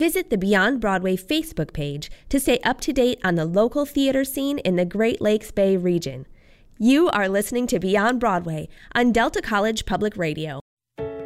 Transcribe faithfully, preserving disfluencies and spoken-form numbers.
Visit the Beyond Broadway Facebook page to stay up to date on the local theater scene in the Great Lakes Bay region. You are listening to Beyond Broadway on Delta College Public Radio.